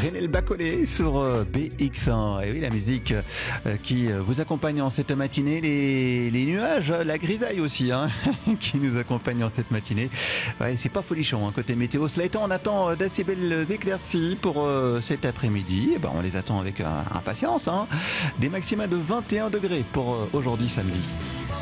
René Le Bacolé sur BX1. Et oui, la musique qui vous accompagne en cette matinée, les nuages, la grisaille aussi, hein, qui nous accompagne en cette matinée. Ouais, c'est pas folichon, hein, côté météo. Cela étant, on attend d'assez belles éclaircies pour cet après-midi. Et ben, on les attend avec impatience, hein. Des maxima de 21 degrés pour aujourd'hui samedi.